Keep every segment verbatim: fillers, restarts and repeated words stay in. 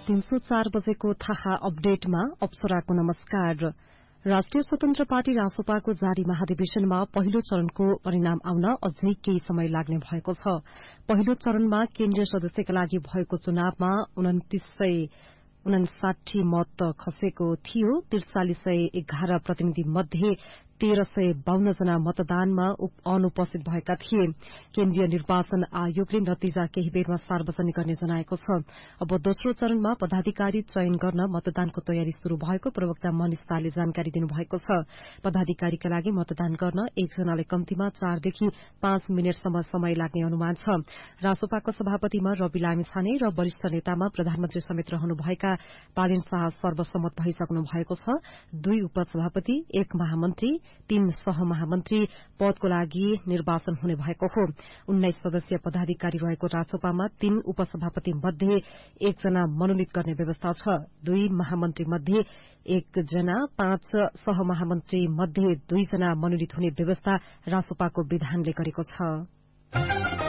दिउँसो चार बजेको थाहा अपडेटमा अप्सराको नमस्कार। राष्ट्रिय स्वतन्त्र पार्टी रासोपाको जारी महाधिवेशनमा पहिलो चरणको परिणाम आउन अझै केही समय लाग्ने भएको छ। पहिलो चरणमा केन्द्रीय सदस्यका लागि भएको चुनावमा उन्तिस सय उनासाठी मत खसेको थियो। त्रिचालिस सय एघार प्रतिनिधि मध्ये तेह्र सय बाहन्न जना मतदानमा अनुपस्थित भएका थिए। केन्द्रीय निर्वाचन आयोगले नतिजा केही बेरमा सार्वजनिक गर्ने जनाएको छ। अब दोस्रो चरणमा पदाधिकारी चयन गर्न मतदानको तयारी शुरू भएको प्रवक्ता मनिष शाहले जानकारी दिनुभएको छ। पदाधिकारीका लागि मतदान गर्न एकजनाले कम्तीमा चारदेखि पाँच मिनटसम्म समय लाग्ने अनुमान छ। रासोपाको सभापतिमा रवि लामिछाने र वरिष्ठ नेतामा प्रधानमन्त्री समेत रहनुभएका पालिन शाह सर्वसम्मत भइसक्नु भएको छ। दुई उपसभापति, एक महामन्त्री, तीन सहमहामन्त्री पदको लागि निर्वाचन हुने भएको हो। उन्नाइस सदस्यीय पदाधिकारी रहेको रासोपामा तीन उपसभापति मध्ये एकजना मनोनित गर्ने व्यवस्था छ। दुई महामन्त्री मध्ये एकजना, पाँच सहमहामन्त्री मध्ये दुईजना मनोनित हुने व्यवस्था रासोपाको विधानले गरेको छ।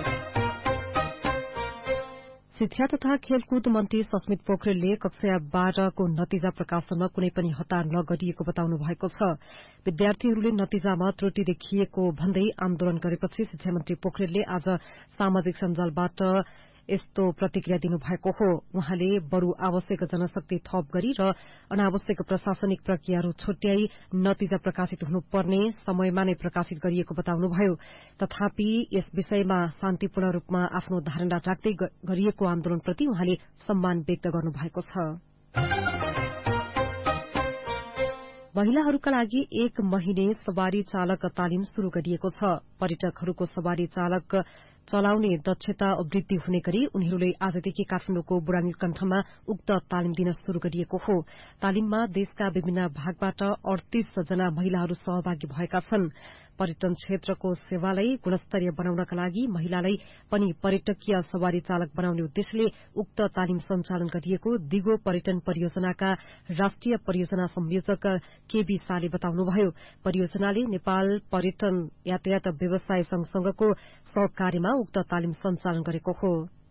शिक्षा तथा खेलकुद मन्त्री सस्मित पोखरेलले कक्षा बाह्रको नतिजा प्रकाशनमा कुनै पनि हतार नगरिएको बताउनु भएको छ। विद्यार्थीहरूले नतिजामा त्रुटि देखिएको भन्दै आन्दोलन गरेपछि शिक्षा मन्त्री पोखरेलले आज सामाजिक सञ्जालबाट यस्तो प्रतिक्रिया दिनुभएको हो। उहाँले बरू आवश्यक जनशक्ति थप गरी र अनावश्यक प्रशासनिक प्रक्रियाहरू छुट्याई नतिजा प्रकाशित हुनुपर्ने समयमा नै प्रकाशित गरिएको बताउनुभयो। तथापि यस विषयमा शान्तिपूर्ण रूपमा आफ्नो धारणा राख्दै गरिएको आन्दोलनप्रति उहाँले सम्मान व्यक्त गर्नुभएको छ। महिलाहरूका लागि एक महिने सवारी चालक तालिम शुरू गरिएको छ। पर्यटकहरूको सवारी चालक चलाउने दक्षता वृद्धि हुने गरी उनीहरूले आजदेखि काठमाडौँको बुढानीलकण्ठमा उक्त तालिम दिन शुरू गरिएको हो। तालिममा देशका विभिन्न भागबाट अड़तीस जना महिलाहरू सहभागी भएका छन्। पर्यटन क्षेत्रको सेवालाई गुणस्तरीय बनाउनका लागि महिलालाई पनि पर्यटकीय सवारी चालक बनाउने उद्देश्यले उक्त तालिम सञ्चालन गरिएको दिगो पर्यटन परियोजनाका राष्ट्रिय परियोजना संयोजक केबी शाहले बताउनुभयो। परियोजनाले नेपाल पर्यटन यातायात व्यवसाय संघसँगको सहकार्यमा उक्त तालिम सञ्चालन गरेको हो।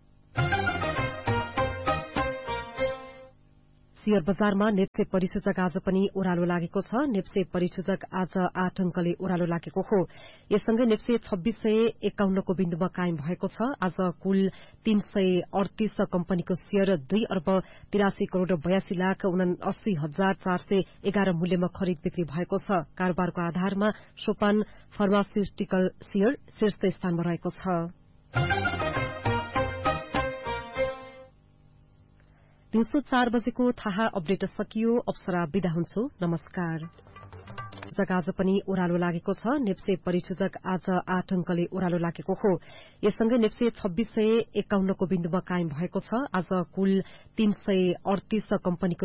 शेयर बजारमा नेप्से परिसूचक आज पनि ओह्रालो लागेको छ। नेप्से परिसूचक आज आठ अंकले ओह्रालो लागेको हो। यससँगै नेप्से छब्बीस सय एकाउन्नको बिन्दुमा कायम भएको छ। आज कुल तीन सय अड़तीस कम्पनीको शेयर दुई अर्ब तिरासी करोड़ बयासी लाख उनासी हजार चार सय एघार मूल्यमा खरिद बिक्री भएको छ। कारोबारको आधारमा सोपान फार्मास्युटिकल शेयर शीर्ष स्थानमा रहेको छ। दिउँसो चार बजेको थाहा अपडेट सकियो। अप्सरा विदा हुन्छु। नमस्कार। आज पनि ओह्रालो लागेको छ। नेप्से परिसूचक आज आठ अंकले ओह्रालो लागेको हो। यससँगै नेप्से छब्बीस सय एकाउन्नको बिन्दुमा कायम भएको छ। आज कुल तीन सय अड़तीस कम्पनीको